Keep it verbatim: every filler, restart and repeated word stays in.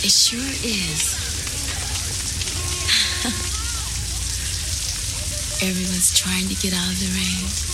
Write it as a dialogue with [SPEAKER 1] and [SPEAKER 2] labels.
[SPEAKER 1] It sure is. Everyone's trying to get out of the rain.